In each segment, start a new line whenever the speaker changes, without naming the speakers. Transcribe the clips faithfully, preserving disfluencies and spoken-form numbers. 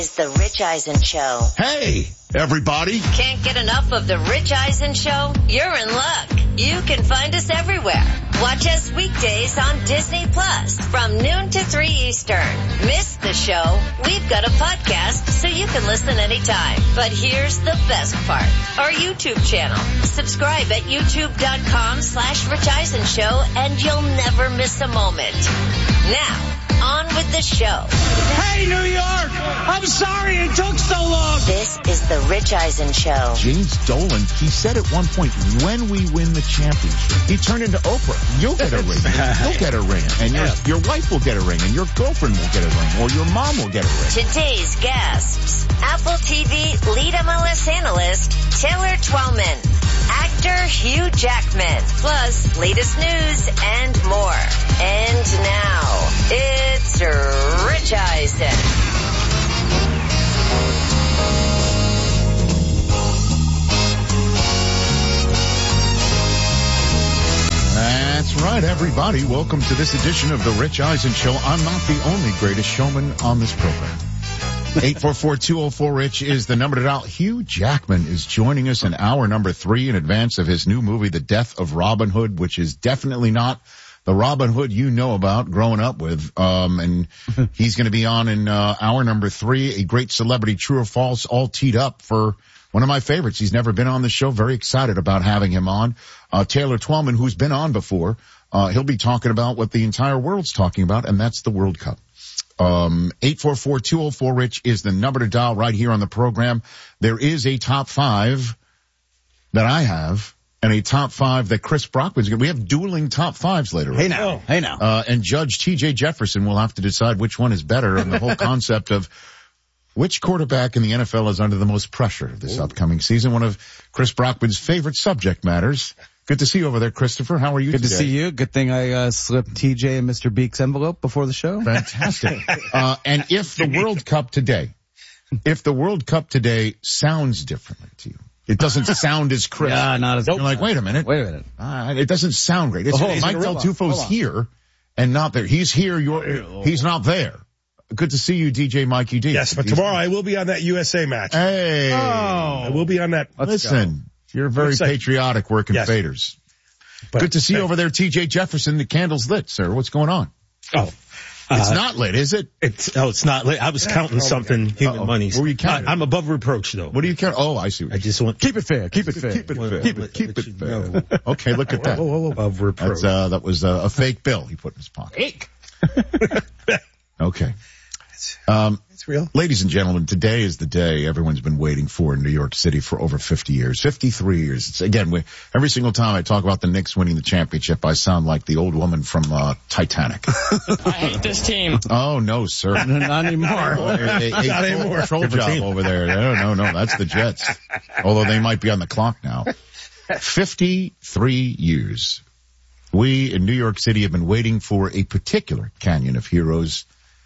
Is the Rich Eisen Show.
Hey, everybody.
Can't get enough of the Rich Eisen Show? You're in luck. You can find us everywhere. Watch us weekdays on Disney Plus from noon to three Eastern. Miss the show? We've got a podcast so you can listen anytime. But here's the best part. Our YouTube channel. Subscribe at youtube.com slash Rich Eisen Show and you'll never miss a moment. Now, on with the show.
Hey, New York! I'm sorry it took so long.
This is the Rich Eisen Show.
James Dolan, he said at one point, when we win the championship, he turned into Oprah. You'll get a ring. You'll get a ring. And your, your wife will get a ring. And your girlfriend will get a ring. Or your mom will get a ring.
Today's guests. Apple T V lead M L S analyst, Taylor Twellman. Actor Hugh Jackman. Plus, latest news and more. And now, it's Rich Eisen.
That's right, everybody. Welcome to this edition of the Rich Eisen Show. I'm not the only greatest showman on this program. eight four four, two oh four, RICH is the number to dial. Hugh Jackman is joining us in hour number three in advance of his new movie, The Death of Robin Hood, which is definitely not the Robin Hood you know about growing up with. Um, and he's going to be on in uh, hour number three, a great celebrity, true or false, all teed up for one of my favorites. He's never been on the show. Very excited about having him on. Uh, Taylor Twellman, who's been on before, uh, he'll be talking about what the entire world's talking about, and that's the World Cup. Um, eight four four, two oh four, RICH is the number to dial right here on the program. There is a top five that I have and a top five that Chris Brockman's going to. We have dueling top fives later.
Hey now. Hey now.
Uh, and Judge T J Jefferson will have to decide which one is better, and the whole concept of which quarterback in the N F L is under the most pressure this Ooh. upcoming season. One of Chris Brockman's favorite subject matters. Good to see you over there, Christopher. How are you
Good
today?
to see you. Good thing I uh, slipped T J and Mister Beek's envelope before the show.
Fantastic. uh, and if the World Cup today, if the World Cup today sounds differently to you, it doesn't sound as crisp.
Yeah, not as.
You're like, wait a minute.
Wait a minute.
Uh, it doesn't sound great. It's,
Oh,
Mike Del Tufo's here and not there. He's here. You're, he's not there. Good to see you, D J Mikey D.
Yes, but tomorrow I will be on that U S A match.
Hey.
Oh. I will be on that.
Listen, you're very patriotic working
yes.
faders.
But,
Good to see you
hey.
over there, T J Jefferson. The candle's lit, sir. What's going on?
Oh.
It's
uh,
not lit, is it?
It's, oh, it's not lit. I was counting oh something, human
Uh-oh.
monies.
What were you counting?
I, I'm above reproach, though.
What do you count? Oh, I see. What
I just want.
Keep it fair. Keep it fair.
Keep it
Well,
fair.
keep
it, keep it fair.
know.
Okay, look at that.
Whoa, whoa, whoa, above reproach.
That's, uh, that was uh, a fake bill he put in his pocket.
Fake.
Okay. Um,
It's real.
Ladies and gentlemen, today is the day everyone's been waiting for in New York City for over fifty years, fifty-three years. It's, again, we, every single time I talk about the Knicks winning the championship, I sound like the old woman from uh, Titanic.
I hate this team.
Oh, no, sir.
Not anymore.
A, a, a
Not anymore.
Control
Different
job
team.
over there. No, no, no, that's the Jets. Although they might be on the clock now. fifty-three years. We in New York City have been waiting for a particular Canyon of Heroes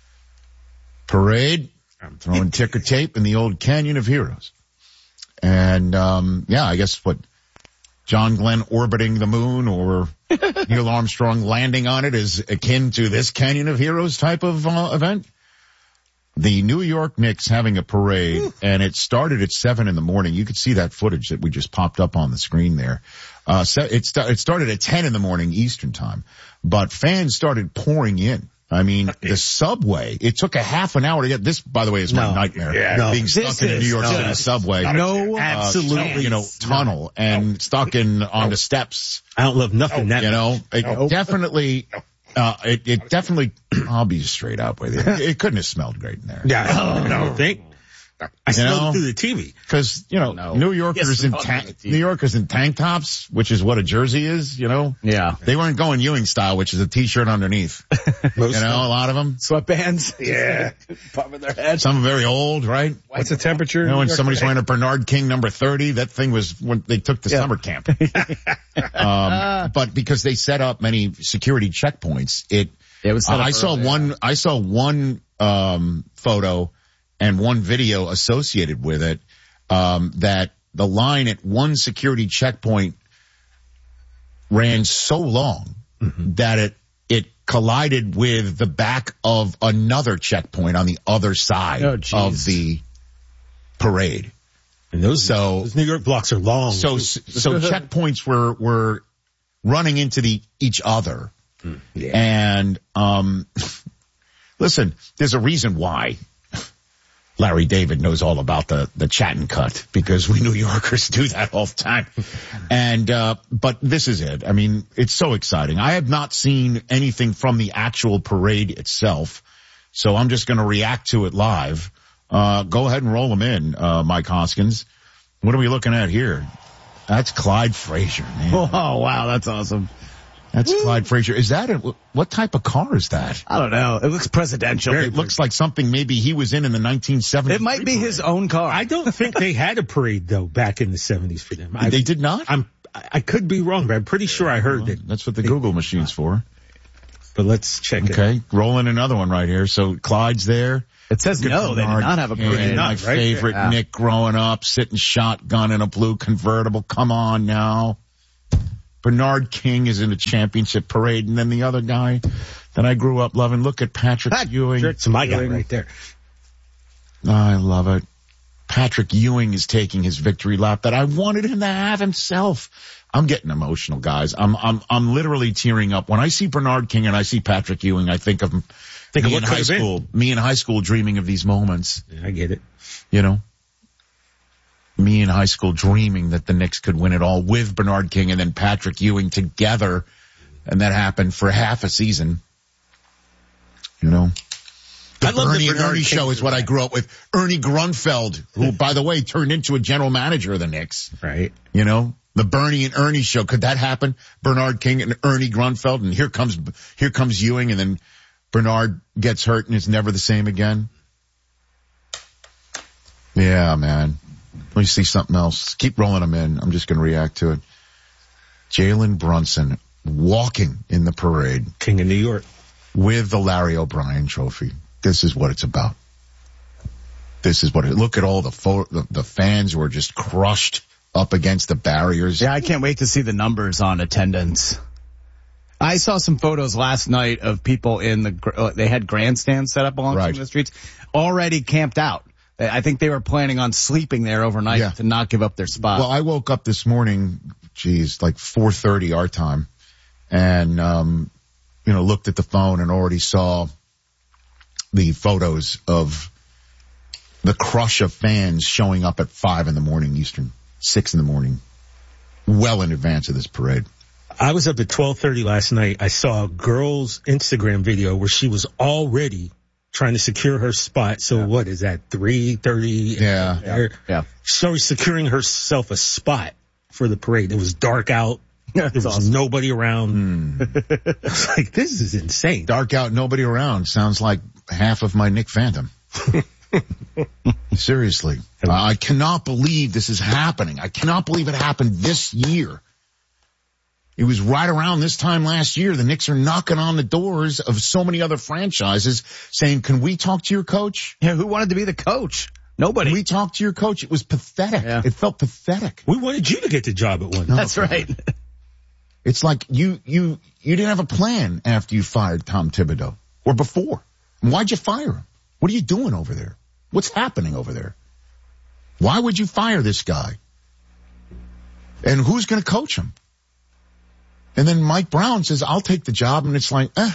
parade. I'm throwing ticker tape in the old Canyon of Heroes. And, um, yeah, I guess what John Glenn orbiting the moon or Neil Armstrong landing on it is akin to this Canyon of Heroes type of uh, event. The New York Knicks having a parade, Ooh. and it started at seven in the morning. You could see that footage that we just popped up on the screen there. Uh, so it, st- it started at ten in the morning Eastern time, but fans started pouring in. I mean, the subway, it took a half an hour to get this, by the way, is my
no.
nightmare.
Yeah, no.
Being stuck
This
in the New York
no,
City subway.
No,
uh,
absolutely.
You know, tunnel no. and no. stuck in on the steps.
I don't love nothing
No.
that
You know, it
no.
definitely, uh, it, it definitely, I'll be straight up with you. It couldn't have smelled great in there.
Yeah, I don't think. I smelled through the T V.
Cause, you know,
no.
New Yorkers
yes,
in tank, New Yorkers in tank tops, which is what a jersey is, you know?
Yeah.
They weren't going Ewing style, which is a t-shirt underneath. You know, a lot of them.
Sweatbands.
Yeah.
Popping their heads.
Some very old, right?
What's the temperature?
You know, when somebody's wearing a Bernard King number thirty, that thing was when they took the
Yeah.
summer camp. um, but because they set up many security checkpoints, it,
It was set
I
up
saw
early,
one,
yeah.
I saw one, um, photo and one video associated with it, um, that the line at one security checkpoint ran so long mm-hmm. that it, it collided with the back of another checkpoint on the other side
Oh,
of
geez.
the parade.
And those,
So-
those New York blocks are long.
So, so checkpoints were, were running into the, each other.
yeah.
And, um, listen, there's a reason why Larry David knows all about the, the chat and cut, because we New Yorkers do that all the time. And, uh, but this is it. I mean, it's so exciting. I have not seen anything from the actual parade itself, so I'm just going to react to it live. Uh, go ahead and roll them in, uh, Mike Hoskins. What are we looking at here? That's Clyde Frazier, man.
Oh, wow, that's awesome.
That's Clyde Frazier. Is that a, what type of car is that?
I don't know. It looks presidential.
It looks like something maybe he was in in the nineteen seventies.
It might be his own car.
I don't think they had a parade though back in the seventies for them. I,
They did not?
I'm, I could be wrong, but I'm pretty sure I heard that.
That's what the Google machine's for.
But let's check it.
Okay, rolling another one right here. So Clyde's there.
It says no, they did not have a
Yeah,
parade.
my
Not, right?
favorite
Yeah.
Nick growing up, sitting shotgun in a blue convertible. Come on now. Bernard King is in the championship parade, and then the other guy that I grew up loving. Look at Patrick Ewing.
That's my guy right there.
Oh, I love it. Patrick Ewing is taking his victory lap that I wanted him to have himself. I'm getting emotional, guys. I'm I'm I'm literally tearing up when I see Bernard King and I see Patrick Ewing. I think of
Think of
me
what
in high
could have
school. Me in high school, dreaming of these moments.
Yeah, I get it.
You know, me in high school dreaming that the Knicks could win it all with Bernard King and then Patrick Ewing together, and that happened for half a season. You know. The
I love
Ernie
the
and
Bernard
Ernie
King
show is what I grew up with. Ernie Grunfeld, who, by the way, turned into a general manager of the Knicks.
Right.
You know, the Bernie and Ernie show. Could that happen? Bernard King and Ernie Grunfeld, and here comes here comes Ewing, and then Bernard gets hurt and is never the same again. Yeah, man. Let me see something else. Keep rolling them in. I'm just going to react to it. Jalen Brunson walking in the parade
King of New York.
with the Larry O'Brien trophy. This is what it's about. This is what it, look at all the, pho- the the fans who are just crushed up against the barriers.
Yeah, I can't wait to see the numbers on attendance. I saw some photos last night of people in the, gr- uh, they had grandstands set up along
Right.
some of the streets, already camped out. I think they were planning on sleeping there overnight
Yeah.
to not give up their spot.
Well, I woke up this morning, geez, like four thirty our time, and, um, you know, looked at the phone and already saw the photos of the crush of fans showing up at five in the morning Eastern, six in the morning, well in advance of this parade.
I was up at twelve thirty last night. I saw a girl's Instagram video where she was already trying to secure her spot. So yeah. What is that? three thirty?
Yeah.
Yeah.
yeah.
So securing herself a spot for the parade. It was dark out. There was
awesome.
nobody around. Mm. I was like, this is insane.
Dark out, nobody around. Sounds like half of my Nick Phantom. Seriously. I cannot believe this is happening. I cannot believe it happened this year. It was right around this time last year. The Knicks are knocking on the doors of so many other franchises saying, can we talk to your coach?
Yeah, who wanted to be the coach? Nobody.
Can we talk to your coach? It was pathetic.
Yeah.
It felt pathetic.
We wanted you to get the job at one.
That's right.
It's like you, you, you didn't have a plan after you fired Tom Thibodeau or before. Why'd you fire him? What are you doing over there? What's happening over there? Why would you fire this guy? And who's going to coach him? And then Mike Brown says, I'll take the job. And it's like, eh.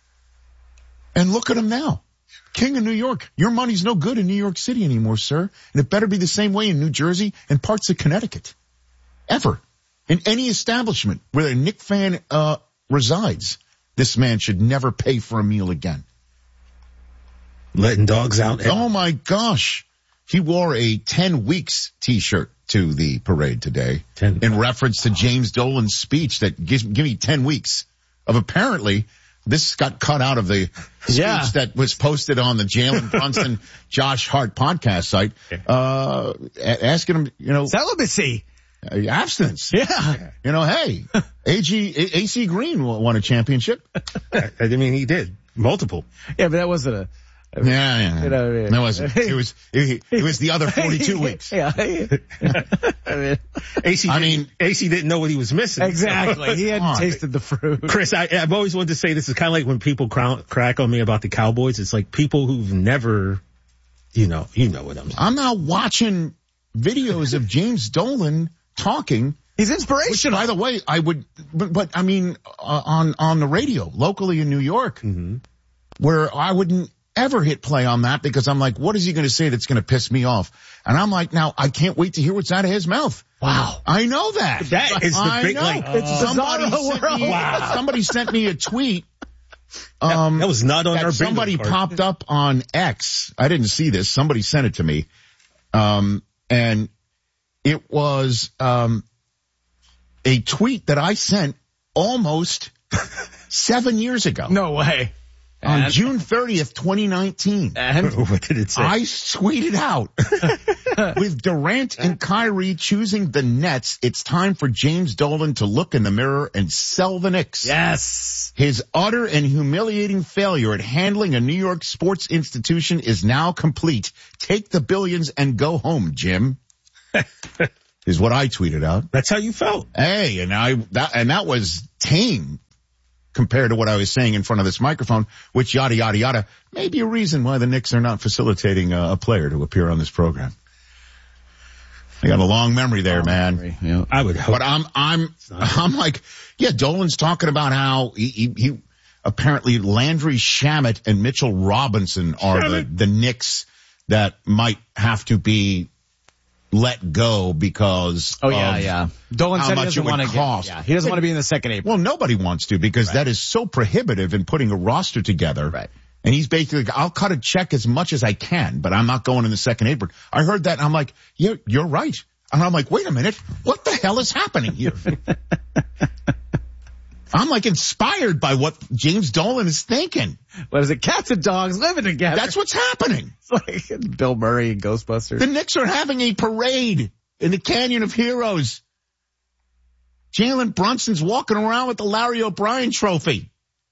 And look at him now. King of New York. Your money's no good in New York City anymore, sir. And it better be the same way in New Jersey and parts of Connecticut. Ever. In any establishment where a Knick fan uh resides, this man should never pay for a meal again.
Letting dogs out.
Oh, my gosh. He wore a ten weeks T-shirt to the parade today
ten
in reference to James Dolan's speech that gives, give me ten weeks of apparently this got cut out of the speech
yeah.
that was posted on the Jalen Brunson Josh Hart podcast site, uh, asking him, you know,
celibacy,
uh, abstinence.
Yeah.
You know, hey, A G, A C Green won a championship.
I mean, he did multiple.
Yeah, but that wasn't a,
Yeah, yeah.
You know what I mean?
No, it wasn't. It was, it, it was the other forty-two weeks.
Yeah. I mean,
A C,
I mean,
A C didn't know what he was missing.
exactly. He hadn't
Come on.
tasted the fruit.
Chris, I, I've always wanted to say this is kind of like when people crown, crack on me about the Cowboys. It's like people who've never, you know, you know what I'm saying.
I'm now watching videos of James Dolan talking.
He's
Which,
inspirational.
by the way, I would, but, but I mean, uh, on, on the radio, locally in New York,
Mm-hmm.
where I wouldn't ever hit play on that because I'm like, what is he going to say that's going to piss me off? And I'm like, now I can't wait to hear what's out of his mouth.
Wow.
I know that.
That is the
I
big,
know.
like,
It's
uh,
somebody
bizarro
sent
world.
me,
Wow.
somebody sent me a tweet. Um,
that was not on
that
our bingo
somebody
card.
popped up on X. I didn't see this. Somebody sent it to me. Um, and it was, um, a tweet that I sent almost seven years ago.
No way.
On
And-
June thirtieth, twenty nineteen.
And
What did it say?
I tweeted out, with Durant and Kyrie choosing the Nets, it's time for James Dolan to look in the mirror and sell the Knicks.
yes.
His utter and humiliating failure at handling a New York sports institution is now complete. Take the billions and go home, Jim. Is what I tweeted out.
That's how you felt.
Hey, and I that and that was tame compared to what I was saying in front of this microphone, which yada yada yada may be a reason why the Knicks are not facilitating a, a player to appear on this program. I got a long memory there, man.
Yeah.
I would hope.
But I'm I'm I'm like, yeah, Dolan's talking about how he, he, he apparently Landry Shamet and Mitchell Robinson are the, the Knicks that might have to be let go because
Oh yeah,
of
yeah. Dolan
how
said he
much
doesn't
it would
want to
cost.
get. Yeah, he doesn't want to be in the second apron.
Well, nobody wants to because that is so prohibitive in putting a roster together.
Right.
And he's basically, I'll cut a check as much as I can, but I'm not going in the second apron. I heard that and I'm like, yeah, you're right. And I'm like, wait a minute, what the hell is happening here? I'm like inspired by what James Dolan is thinking.
What is it? Cats and dogs living together.
That's what's happening.
It's like Bill Murray and Ghostbusters.
The Knicks are having a parade in the Canyon of Heroes. Jalen Brunson's walking around with the Larry O'Brien trophy.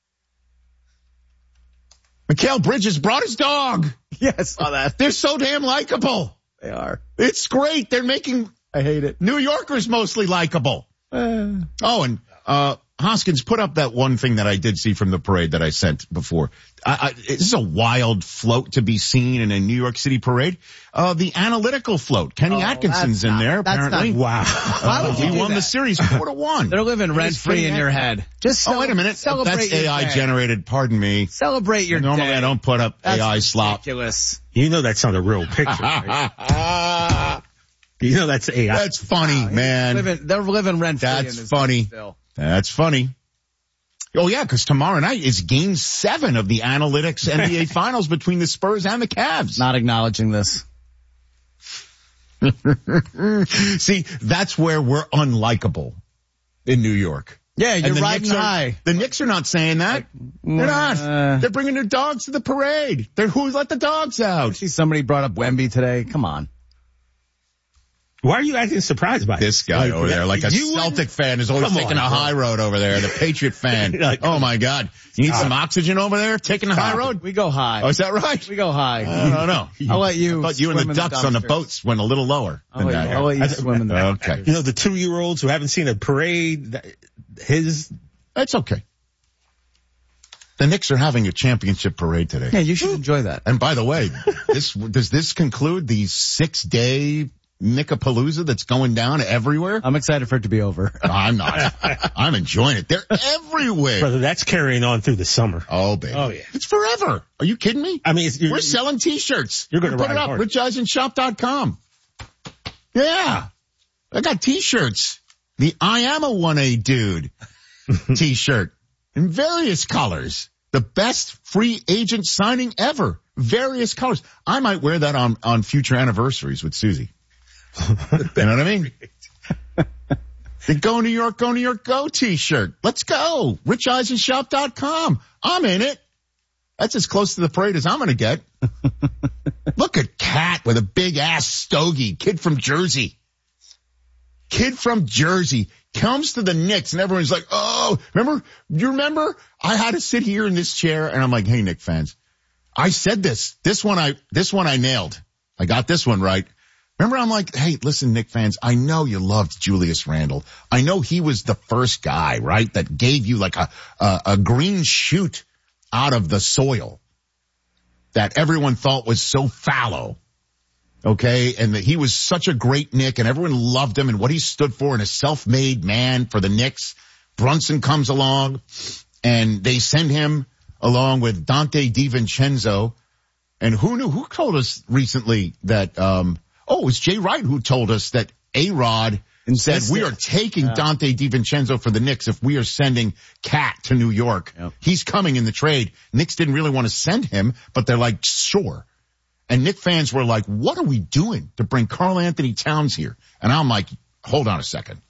Mikal Bridges brought his dog.
Yes, saw that.
They're so damn likable.
They are.
It's great. They're making
I hate it.
New Yorkers mostly likable.
Uh,
Oh, and uh Hoskins, put up that one thing that I did see from the parade that I sent before. I, I, this is a wild float to be seen in a New York City parade. Uh, the analytical float. Kenny
Oh,
Atkinson's
that's
in
not-
there,
that's
apparently.
not-
Wow.
Why would
Uh,
you
he
do
won
that?
the series four to one.
They're living rent
He's
free
pretty
in your
happy.
head. Just
Oh, wait a minute.
Celebrate
That's
your
A I
day.
generated. Pardon me.
Celebrate your
Normally
day.
I don't put up
That's
A I slop.
ridiculous.
You know that's not a real picture, right? You know that's A I.
That's funny, man.
Living, they're living rent free.
That's
in this
funny.
Still.
That's funny. Oh yeah, because tomorrow night is game seven of the Analytics N B A Finals between the Spurs and the Cavs.
Not acknowledging this.
See, that's where we're unlikable in New York.
Yeah,
And
you're
the
riding
Knicks are-
high.
The Knicks are not saying that. They're not.
uh,
They're bringing their dogs to the parade. They're who let the dogs out.
See, somebody brought up Wemby today. Come on.
Why are you acting surprised by
This
it?
guy
Like,
over there, like a
you
Celtic
wouldn't-
fan, is always
Come
taking
on,
a
bro.
high road over there. The Patriot fan.
Like,
Oh my God. You need some oxygen over there? Taking the high
Stop
road?
We go high.
Oh, is that right?
We go high.
I don't know.
I'll let you.
I thought you and
swim
the
in
ducks on the
dumpsters.
boats went a little lower
I'll
than
let,
that.
you, I'll let you swim in the
Okay.
You know, the two-year-olds who haven't seen a parade, that- his,
That's okay. The Knicks are having a championship parade today.
Yeah, you should enjoy that.
And by the way, this does this conclude the six-day Knickapalooza that's going down everywhere?
I'm excited for it to be over.
I'm not. I'm enjoying it. They're everywhere.
brother, that's carrying on through the summer.
Oh, baby.
Oh, yeah.
It's forever. Are you kidding me?
I mean, it's, you're,
We're selling T-shirts.
You're gonna
Put
ride
it up.
hard.
rich eisen shop dot com. Yeah. I got T-shirts. The I am a one A dude T-shirt in various colors. The best free agent signing ever. Various colors. I might wear that on, on future anniversaries with Susie. You know what I mean? The Go New York, Go New York, Go T-shirt. Let's go. rich eisen shop dot com. I'm in it. That's as close to the parade as I'm going to get. Look at Cat with a big ass stogie. Kid from Jersey. Kid from Jersey comes to the Knicks and everyone's like, oh, remember, you remember? I had to sit here in this chair and I'm like, hey, Knick fans, I said this. This one I, this one I nailed. I got this one right. Remember, I'm like, hey, listen, Knick fans, I know you loved Julius Randle. I know he was the first guy, right, that gave you like a, a, a green shoot out of the soil that everyone thought was so fallow. Okay. And that he was such a great Knick and everyone loved him and what he stood for and a self-made man for the Knicks. Brunson comes along and they send him along with Dante DiVincenzo. And who knew, who told us recently that, um, oh, it was Jay Wright who told us that A-Rod said we are taking yeah. Dante DiVincenzo for the Knicks if we are sending Cat to New York. Yep. He's coming in the trade. Knicks didn't really want to send him, but they're like, sure. And Knick fans were like, what are we doing to bring Karl Anthony Towns here? And I'm like, hold on a second.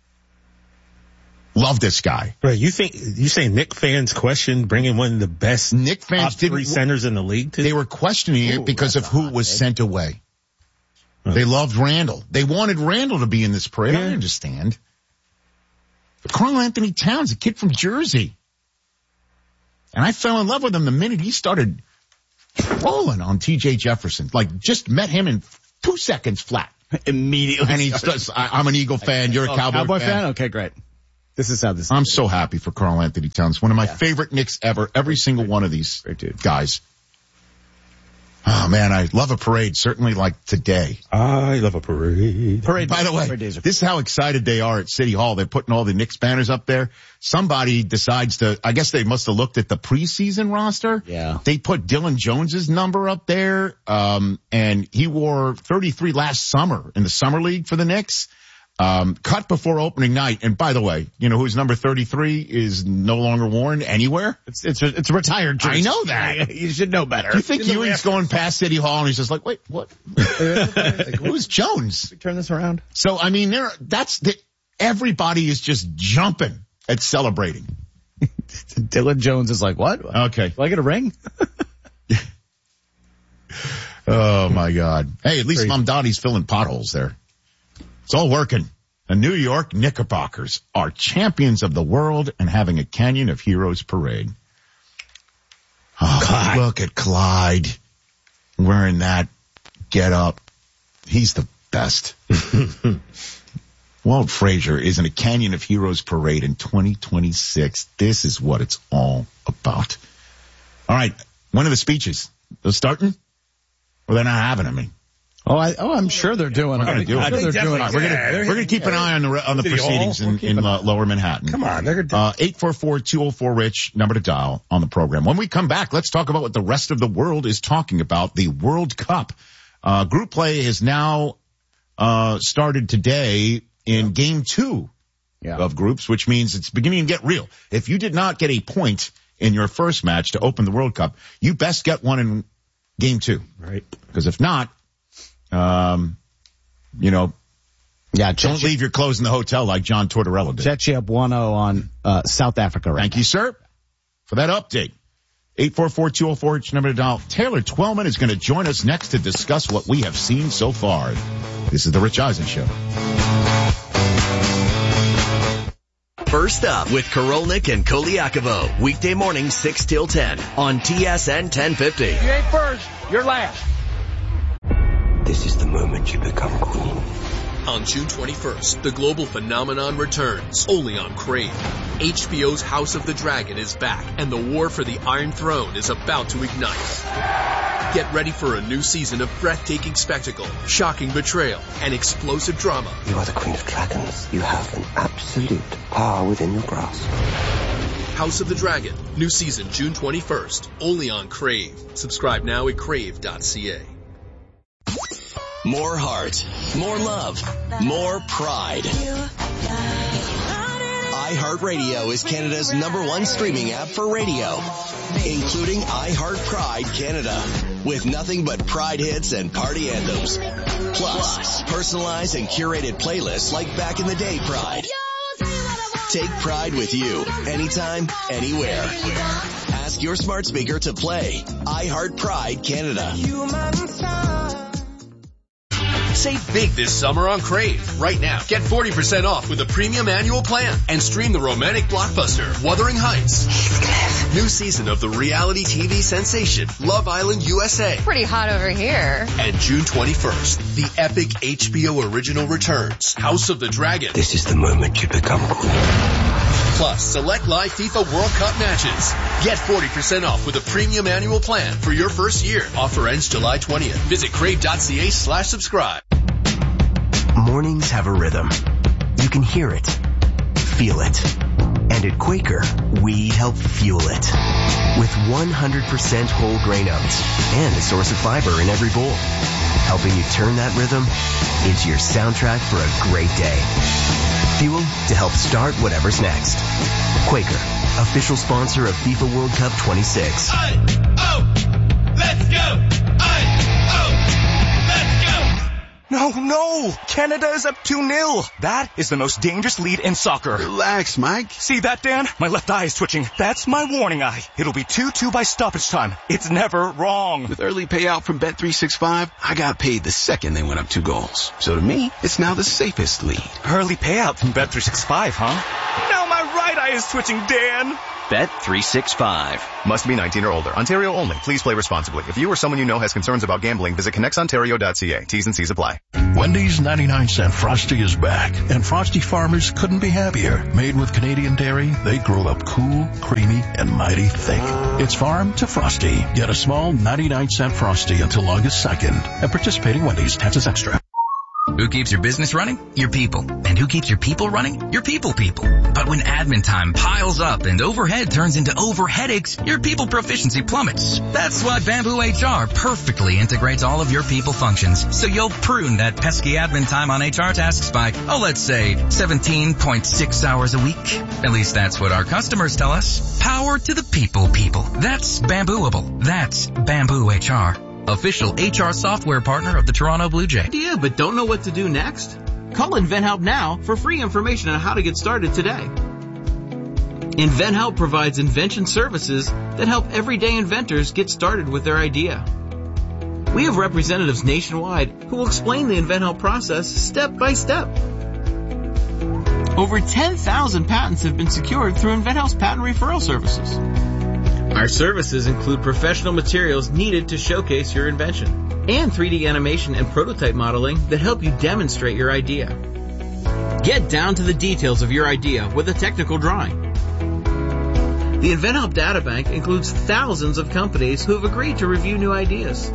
Love this guy.
Right. You think, you saying Knick fans question bringing one of the best
Knick fans
top three centers in the league? To?
They were questioning it because of who was sent away. They loved Randall. They wanted Randall to be in this parade. Yeah. I understand. But Karl Anthony Towns, a kid from Jersey. And I fell in love with him the minute he started rolling on T J Jefferson. Like, just met him in two seconds flat.
Immediately.
And he's just, I, I'm an Eagle fan. You're a oh, Cowboy,
Cowboy fan.
fan.
Okay, great. This is how this
I'm
is.
so happy for Karl Anthony Towns. One of my
yeah.
favorite Knicks ever. Every single one of these guys. Oh, man, I love a parade, certainly like today.
I love a parade.
Parade. By the way, this is how excited they are at City Hall. They're putting all the Knicks banners up there. Somebody decides to, I guess they must have looked at the preseason roster.
Yeah.
They put Dylan Jones's number up there, um, and he wore thirty-three last summer in the summer league for the Knicks. Um, cut before opening night. And by the way, you know whose number thirty-three is no longer worn anywhere?
It's, it's, it's a retired jersey.
I know that.
You should know better.
Do you think Ewing's going past City Hall and he's just like, wait, what? Like, who's Jones?
Turn this around.
So, I mean, there, that's the, everybody is just jumping at celebrating.
Dylan Jones is like, what?
Okay.
Do I get a ring?
Oh my God. Hey, at least
Crazy.
Mamdani's filling potholes there. It's all working. The New York Knickerbockers are champions of the world and having a Canyon of Heroes parade. Oh, Clyde. Look at Clyde wearing that get up. He's the best. Walt Frazier is in a Canyon of Heroes parade in twenty twenty-six. This is what it's all about. All right. When are the speeches? They're starting? Or they're not having them? I mean.
Oh, I, oh, I'm sure they're doing
We're
it.
going to do it.
They're doing
it. We're going to we're going to keep an eye on the on the proceedings in, in uh, Lower Manhattan.
Come on, they're
uh, eight four four, two oh four, RICH, number to dial on the program. When we come back, let's talk about what the rest of the world is talking about. The World Cup uh, group play has now uh started today in Game Two
yeah.
of groups, which means it's beginning to get real. If you did not get a point in your first match to open the World Cup, you best get one in Game Two,
right?
Because if not. Um, you know,
yeah,
don't leave your clothes in the hotel like John Tortorella did.
Chechi up one oh on uh, South Africa right
Thank
now.
you, sir, for that update. eight four four, two oh four, H number to dial. Taylor Twellman is going to join us next to discuss what we have seen so far. This is the Rich Eisen Show.
First up with Korolnik and Koliakovo. Weekday morning, six till ten on T S N ten fifty.
You ain't first, you're last.
This is the moment you become queen.
On June twenty-first, the global phenomenon returns, only on Crave. H B O's House of the Dragon is back, and the war for the Iron Throne is about to ignite. Get ready for a new season of breathtaking spectacle, shocking betrayal, and explosive drama.
You are the Queen of Dragons. You have an absolute power within your grasp.
House of the Dragon, new season June twenty-first, only on Crave. Subscribe now at crave dot c a.
More heart, more love, more pride. iHeartRadio is Canada's number one streaming app for radio, including iHeart Pride Canada, with nothing but Pride hits and party anthems. Plus, personalized and curated playlists like Back in the Day Pride. Take Pride with you, anytime, anywhere. Ask your smart speaker to play iHeart Pride Canada.
Save big this summer on Crave. Right now, get forty percent off with a premium annual plan and stream the romantic blockbuster Wuthering Heights. new season of the reality T V sensation Love Island U S A.
Pretty hot over here.
And June twenty-first, the epic H B O original returns, House of the Dragon.
This is the moment you become queen.
Plus, select live FIFA World Cup matches. Get forty percent off with a premium annual plan for your first year. Offer ends July twentieth. Visit crave.ca slash subscribe.
Mornings have a rhythm. You can hear it, feel it. And at Quaker, we help fuel it. With one hundred percent whole grain oats and a source of fiber in every bowl. Helping you turn that rhythm into your soundtrack for a great day. Fuel to help start whatever's next. Quaker, official sponsor of FIFA World Cup twenty-six.
I, oh, let's go! I, oh, let's go!
No, no! Canada is up two nil. That is the most dangerous lead in soccer.
Relax, Mike.
See that, Dan? My left eye is twitching. That's my warning eye. It'll be two two by stoppage time. It's never wrong.
With early payout from Bet three sixty-five, I got paid the second they went up two goals. So to me, it's now the safest lead.
Early payout from Bet three sixty-five, huh? Now my right eye is twitching, Dan.
Bet three sixty-five. Must be nineteen or older. Ontario only. Please play responsibly. If you or someone you know has concerns about gambling, visit connects ontario dot c a. T's and C's apply.
Wendy's ninety-nine cent Frosty is back, and Frosty farmers couldn't be happier. Made with Canadian dairy, they grow up cool, creamy, and mighty thick. It's farm to Frosty. Get a small ninety-nine cent Frosty until August second. At participating Wendy's, taxes extra.
Who keeps your business running? Your people. And who keeps your people running? Your people people. But when admin time piles up and overhead turns into over headaches, your people proficiency plummets. That's why Bamboo H R perfectly integrates all of your people functions, so you'll prune that pesky admin time on H R tasks by, oh, let's say seventeen point six hours a week. At least that's what our customers tell us. Power to the people people. That's Bambooable. That's Bamboo H R. Official H R software partner of the Toronto Blue Jay.
Idea, but don't know what to do next? Call InventHelp now for free information on how to get started today. InventHelp provides invention services that help everyday inventors get started with their idea. We have representatives nationwide who will explain the InventHelp process step by step. Over ten thousand patents have been secured through InventHelp's patent referral services. Our services include professional materials needed to showcase your invention and three D animation and prototype modeling that help you demonstrate your idea. Get down to the details of your idea with a technical drawing. The InventHelp Databank includes thousands of companies who have agreed to review new ideas.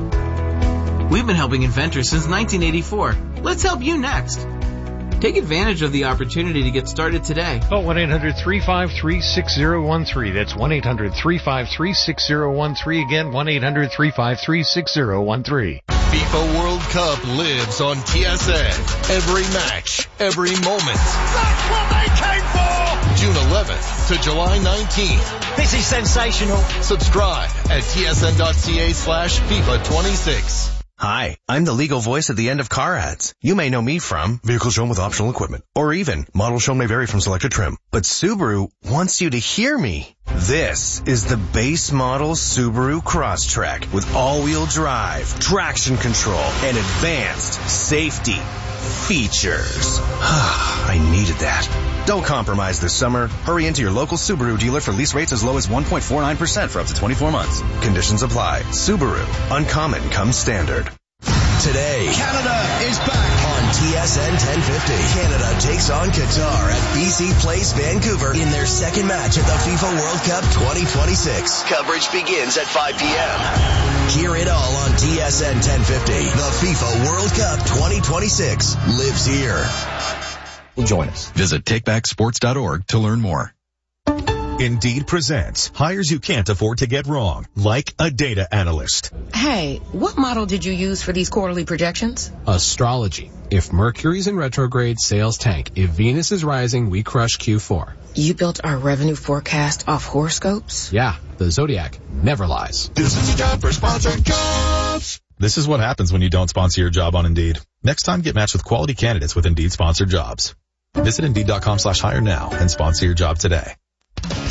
We've been helping inventors since nineteen eighty-four. Let's help you next. Take advantage of the opportunity to get started today.
Call one eight hundred three five three six zero one three. That's one eight hundred three five three six zero one three. Again, one eight hundred three five three six zero one three.
FIFA World Cup lives on T S N. Every match, every moment.
That's what they came for!
June eleventh to July nineteenth.
This is sensational.
Subscribe at tsn.ca slash FIFA 26.
Hi, I'm the legal voice at the end of car ads. You may know me from vehicles shown with optional equipment, or even models shown may vary from selected trim. But Subaru wants you to hear me. This is the base model Subaru Crosstrek with all-wheel drive, traction control, and advanced safety features. I needed that. Don't compromise this summer. Hurry into your local Subaru dealer for lease rates as low as one point four nine percent for up to twenty-four months. Conditions apply. Subaru. Uncommon comes standard.
Today, Canada is back on T S N ten fifty. Canada takes on Qatar at B C Place, Vancouver in their second match at the FIFA World Cup twenty twenty-six. Coverage begins at five p.m. Hear it all on T S N ten fifty. The FIFA World Cup twenty twenty-six lives here.
Join us. Visit take back sports dot org to learn more.
Indeed presents hires you can't afford to get wrong, like a data analyst.
Hey, what model did you use for these quarterly projections?
Astrology. If Mercury's in retrograde, sales tank. If Venus is rising, we crush Q four.
You built our revenue forecast off horoscopes?
Yeah, the Zodiac never lies.
This is a job for sponsored jobs.
This is what happens when you don't sponsor your job on Indeed. Next time, get matched with quality candidates with Indeed sponsored jobs. Visit Indeed.com slash hire now and sponsor your job today.